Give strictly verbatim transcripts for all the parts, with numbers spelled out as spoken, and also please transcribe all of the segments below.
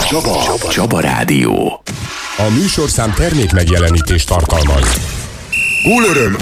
Csaba. Csaba. Csaba Rádió. A műsorszám termék megjelenítést tartalmaz. Gólöröm!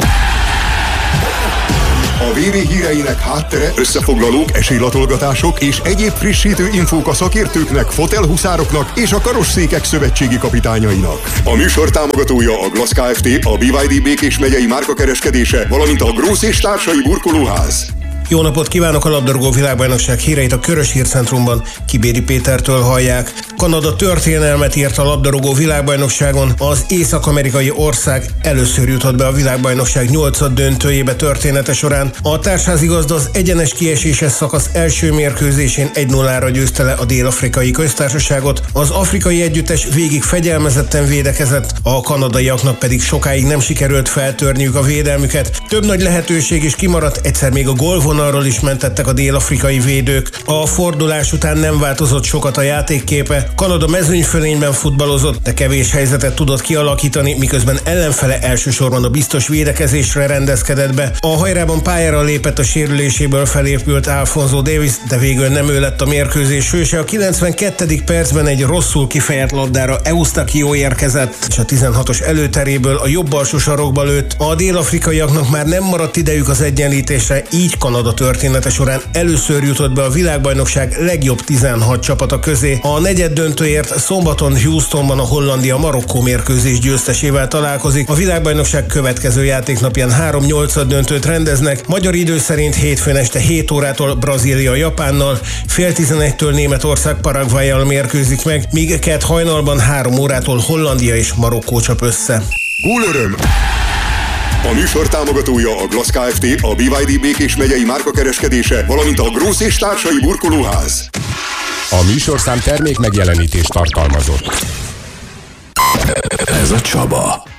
A vé vé híreinek háttere, összefoglalók, esélylatolgatások és egyéb frissítő infók a szakértőknek, fotelhuszároknak és a karosszékek szövetségi kapitányainak. A műsor támogatója a Glass Kft., a bé vé dé Békés megyei márkakereskedése, valamint a Grósz és társai burkolóház. Jó napot kívánok! A labdarúgó világbajnokság híreit a Körös Hírcentrumban Kibéri Pétertől hallják. Kanada történelmet írt a labdarúgó világbajnokságon. Az észak-amerikai ország először jutott be a világbajnokság nyolcad döntőjébe története során. A társházigazda az egyenes kieséses szakasz első mérkőzésén egy nullára győzte le a Dél-Afrikai Köztársaságot. Az afrikai együttes végig fegyelmezetten védekezett, a kanadaiaknak pedig sokáig nem sikerült feltörniük a védelmüket. Több nagy lehetőség is kimaradt, egyszer még a gólvonalról is mentettek a dél-afrikai védők. A fordulás után nem változott sokat a játékképe. Kanada mezőnyfölényben futballozott, de kevés helyzetet tudott kialakítani, miközben ellenfele elsősorban a biztos védekezésre rendezkedett be. A hajrában pályára lépett a sérüléséből felépült Alphonso Davies, de végül nem ő lett a mérkőzés hőse. A kilencvenkettedik percben egy rosszul kifejelt labdára Eustáquio érkezett, és a tizenhatos előteréből a jobb alsó sarokba lőtt. A dél-afrikaiaknak már nem maradt idejük az egyenlítésre, így Kanada története során először jutott be a világbajnokság legjobb tizenhat csapata közé. A negyed döntőért szombaton Houstonban a Hollandia-Marokkó mérkőzés győztesével találkozik. A világbajnokság következő játéknapján három nyolcad döntőt rendeznek. Magyar idő szerint hétfőn este hét órától Brazília Japánnal, fél tizenegytől Németország Paraguayyal mérkőzik meg, míg kedd hajnalban három órától Hollandia és Marokkó csap össze. Gólöröm! A műsor támogatója a Glass Kft., a bé vé dé Békés megyei márkakereskedése, valamint a Grósz és társai burkolóház. A műsorszám termék megjelenítést tartalmazott. Ez a Csaba.